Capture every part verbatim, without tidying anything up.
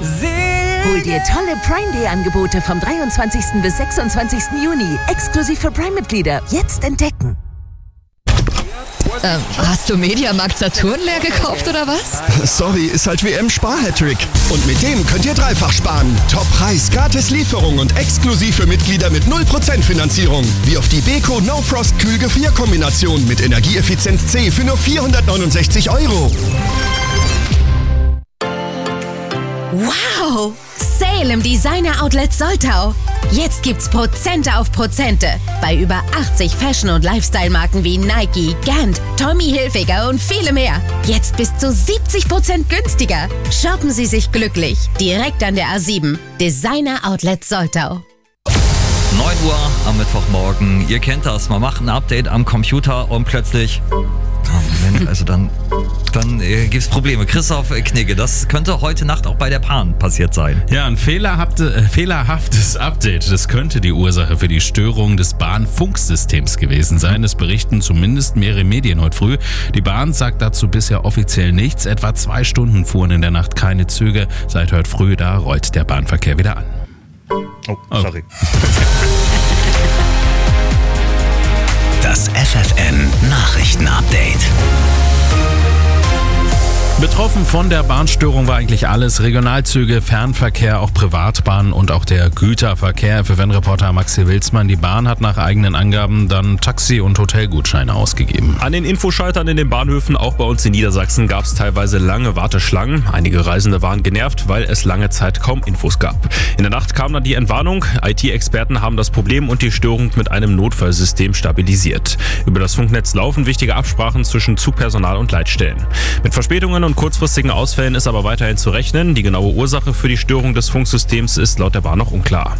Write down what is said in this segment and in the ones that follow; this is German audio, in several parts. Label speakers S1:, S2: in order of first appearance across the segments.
S1: Hol dir tolle Prime Day Angebote vom dreiundzwanzigsten bis sechsundzwanzigsten Juni. Exklusiv für Prime-Mitglieder. Jetzt entdecken.
S2: Ähm, hast du Mediamarkt Saturn leer gekauft oder was?
S3: Sorry, ist halt W M-Spar-Hattrick. Und mit dem könnt ihr dreifach sparen. Top-Preis, gratis Lieferung und exklusiv für Mitglieder mit null Prozent Finanzierung. Wie auf die Beko No Frost Kühlgefrierkombination mit Energieeffizienz C für nur vierhundertneunundsechzig Euro.
S4: Wow! Sale im Designer Outlet Soltau. Jetzt gibt's Prozente auf Prozente bei über achtzig Fashion- und Lifestyle-Marken wie Nike, Gant, Tommy Hilfiger und viele mehr. Jetzt bis zu siebzig Prozent günstiger. Shoppen Sie sich glücklich. Direkt an der A sieben. Designer Outlet Soltau.
S5: neun Uhr am Mittwochmorgen. Ihr kennt das. Man macht ein Update am Computer und plötzlich... Oh Moment, also dann, dann äh, gibt es Probleme. Christoph Knigge, das könnte heute Nacht auch bei der Bahn passiert sein.
S6: Ja, ein fehlerhafte, äh, fehlerhaftes Update. Das könnte die Ursache für die Störung des Bahnfunksystems gewesen sein. Das berichten zumindest mehrere Medien heute früh. Die Bahn sagt dazu bisher offiziell nichts. Etwa zwei Stunden fuhren in der Nacht keine Züge. Seit heute früh da rollt der Bahnverkehr wieder an.
S7: Oh, sorry.
S8: Das F F N Nachrichten-Update.
S6: Betroffen von der Bahnstörung war eigentlich alles. Regionalzüge, Fernverkehr, auch Privatbahnen und auch der Güterverkehr. F F N-Reporter Maxi Wilsmann. Die Bahn hat nach eigenen Angaben dann Taxi- und Hotelgutscheine ausgegeben.
S7: An den Infoschaltern in den Bahnhöfen, auch bei uns in Niedersachsen, gab es teilweise lange Warteschlangen. Einige Reisende waren genervt, weil es lange Zeit kaum Infos gab. In der Nacht kam dann die Entwarnung. I T-Experten haben das Problem und die Störung mit einem Notfallsystem stabilisiert. Über das Funknetz laufen wichtige Absprachen zwischen Zugpersonal und Leitstellen. Mit Verspätungen und kurzfristigen Ausfällen ist aber weiterhin zu rechnen. Die genaue Ursache für die Störung des Funksystems ist laut der Bahn noch unklar.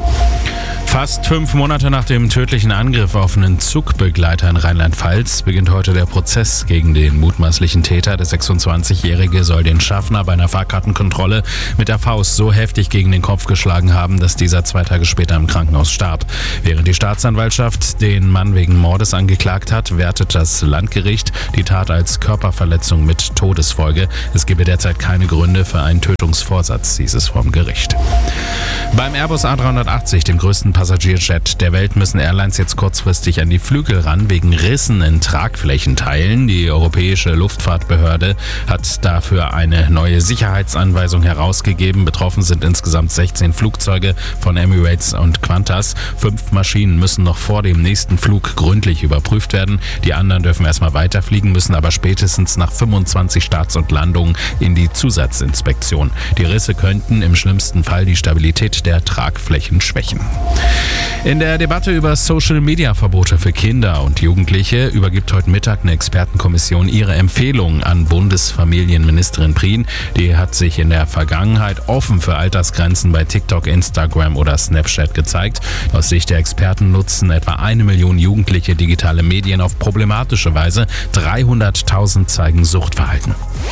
S6: Fast fünf Monate nach dem tödlichen Angriff auf einen Zugbegleiter in Rheinland-Pfalz beginnt heute der Prozess gegen den mutmaßlichen Täter. Der sechsundzwanzigjährige soll den Schaffner bei einer Fahrkartenkontrolle mit der Faust so heftig gegen den Kopf geschlagen haben, dass dieser zwei Tage später im Krankenhaus starb. Während die Staatsanwaltschaft den Mann wegen Mordes angeklagt hat, wertet das Landgericht die Tat als Körperverletzung mit Todesfolge. Es gebe derzeit keine Gründe für einen Tötungsvorsatz, hieß es vom Gericht. Beim Airbus A dreihundertachtzig, dem größten Passagierjet der Welt, müssen Airlines jetzt kurzfristig an die Flügel ran wegen Rissen in Tragflächenteilen. Die Europäische Luftfahrtbehörde hat dafür eine neue Sicherheitsanweisung herausgegeben. Betroffen sind insgesamt sechzehn Flugzeuge von Emirates und Qantas. Fünf Maschinen müssen noch vor dem nächsten Flug gründlich überprüft werden. Die anderen dürfen erstmal weiterfliegen, müssen aber spätestens nach fünfundzwanzig Starts und Landungen in die Zusatzinspektion. Die Risse könnten im schlimmsten Fall die Stabilität der Tragflächen schwächen. In der Debatte über Social-Media-Verbote für Kinder und Jugendliche übergibt heute Mittag eine Expertenkommission ihre Empfehlungen an Bundesfamilienministerin Prien. Die hat sich in der Vergangenheit offen für Altersgrenzen bei TikTok, Instagram oder Snapchat gezeigt. Aus Sicht der Experten nutzen etwa eine Million Jugendliche digitale Medien auf problematische Weise. dreihunderttausend zeigen Suchtverhalten.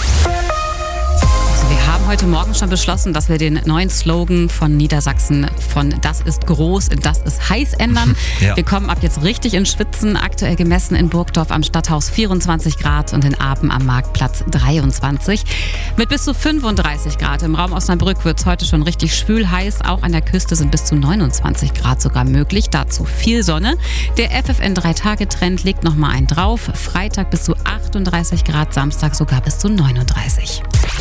S9: Wir haben heute Morgen schon beschlossen, dass wir den neuen Slogan von Niedersachsen von Das ist groß in Das ist heiß ändern. Ja. Wir kommen ab jetzt richtig ins Schwitzen. Aktuell gemessen in Burgdorf am Stadthaus vierundzwanzig Grad und in Apen am Marktplatz dreiundzwanzig. Mit bis zu fünfunddreißig Grad. Im Raum Osnabrück wird es heute schon richtig schwül heiß. Auch an der Küste sind bis zu neunundzwanzig Grad sogar möglich. Dazu viel Sonne. Der F F N drei Tage Trend legt nochmal einen drauf. Freitag bis zu achtunddreißig Grad, Samstag sogar bis zu neununddreißig.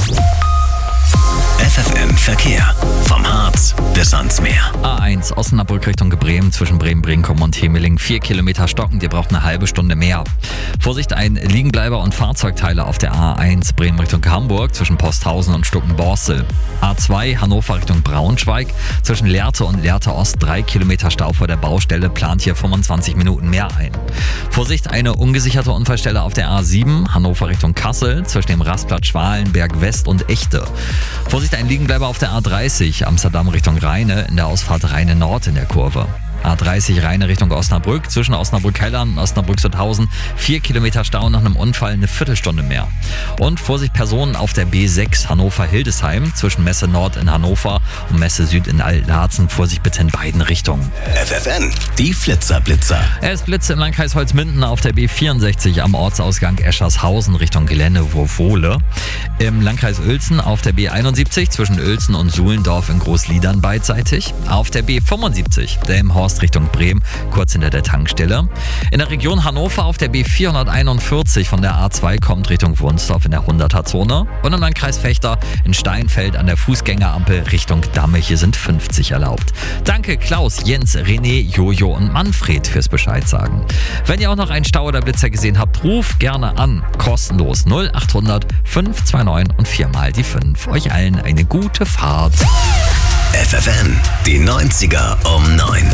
S8: F F N Verkehr. Vom Harz bis ans Meer.
S5: A eins Osnabrück Richtung Bremen zwischen Bremen-Brinkum und Hemeling. Vier Kilometer stockend, ihr braucht eine halbe Stunde mehr. Vorsicht, ein Liegenbleiber und Fahrzeugteile auf der A eins Bremen Richtung Hamburg zwischen Posthausen und Stuckenborstel. A zwei Hannover Richtung Braunschweig zwischen Lehrte und Lehrte Ost. Drei Kilometer Stau vor der Baustelle, plant hier fünfundzwanzig Minuten mehr ein. Vorsicht, eine ungesicherte Unfallstelle auf der A sieben Hannover Richtung Kassel zwischen dem Rastplatz Schwalenberg West und Echte. Vorsicht, ein Liegenbleiber auf der A dreißig Amsterdam Richtung Rheine in der Ausfahrt Rheine Nord in der Kurve. A dreißig Rheine Richtung Osnabrück. Zwischen Osnabrück-Hellern und Osnabrück-Sutthausen vier Kilometer Stau nach einem Unfall, eine Viertelstunde mehr. Und Vorsicht, Personen auf der B sechs Hannover-Hildesheim zwischen Messe Nord in Hannover und Messe Süd in Altlaatzen. Vorsicht bitte in beiden Richtungen.
S8: F F N, die Flitzer-Blitzer.
S5: Es blitzt im Landkreis Holzminden auf der B vierundsechzig am Ortsausgang Eschershausen Richtung Gelände-Wurfole. Im Landkreis Uelzen auf der B einundsiebzig zwischen Uelzen und Suhlendorf in Großliedern beidseitig. Auf der B fünfundsiebzig Delmenhorst Richtung Bremen, kurz hinter der Tankstelle. In der Region Hannover auf der B vierhunderteinundvierzig von der A zwei kommt Richtung Wunsdorf in der hunderter-Zone. Und im Landkreis Vechta in Steinfeld an der Fußgängerampel Richtung Damme. Hier sind fünfzig erlaubt. Danke Klaus, Jens, René, Jojo und Manfred fürs Bescheid sagen. Wenn ihr auch noch einen Stau oder Blitzer gesehen habt, ruft gerne an. Kostenlos null achthundert fünf zwei neun und viermal die fünf. Euch allen eine gute Fahrt.
S8: F F N, die neunziger um neun.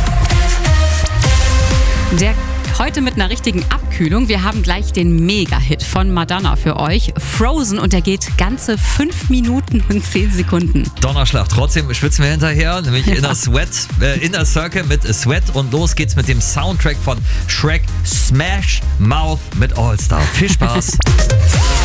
S9: Der heute mit einer richtigen Abkühlung. Wir haben gleich den Mega-Hit von Madonna für euch. Frozen, und der geht ganze fünf Minuten und zehn Sekunden.
S5: Donnerschlag. Trotzdem schwitzen wir hinterher, nämlich
S9: Ja.
S5: Inner Sweat, äh, Inner Circle mit Sweat, und los geht's mit dem Soundtrack von Shrek, Smash Mouth mit All Star. Viel Spaß.